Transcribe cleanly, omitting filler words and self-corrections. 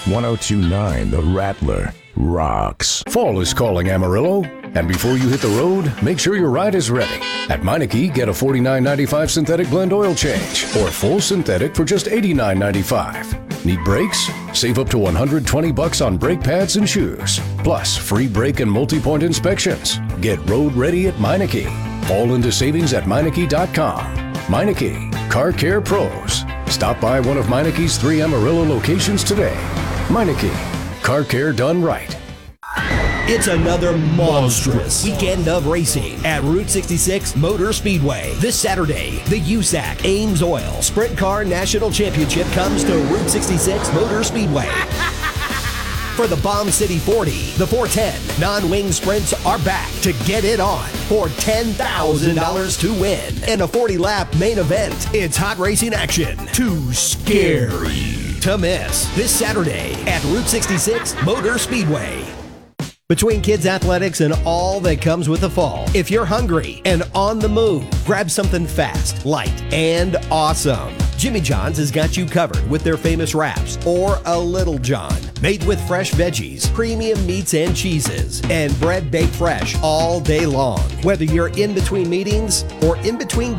1029 The Rattler rocks. Fall is calling Amarillo, and before you hit the road, make sure your ride is ready. At Meineke, get a $49.95 synthetic blend oil change, or full synthetic for just $89.95. Need brakes? Save up to $120 on brake pads and shoes. Plus, free brake and multi-point inspections. Get road ready at Meineke. Fall into savings at Meineke.com. Meineke, Car Care Pros. Stop by one of Meineke's 3 Amarillo locations today. Meineke, car care done right. It's another monstrous weekend of racing at Route 66 Motor Speedway. This Saturday, the USAC Ames Oil Sprint Car National Championship comes to Route 66 Motor Speedway. For the Bomb City 40, the 410 non-wing sprints are back to get it on for $10,000 to win. In a 40-lap main event, it's hot racing action. Too scary to miss this Saturday at Route 66 Motor Speedway. Between kids' athletics and all that comes with the fall, if you're hungry and on the move, grab something fast, light, and awesome. Jimmy John's has got you covered with their famous wraps, or a Little John, made with fresh veggies, premium meats and cheeses, and bread baked fresh all day long. Whether you're in between meetings or in between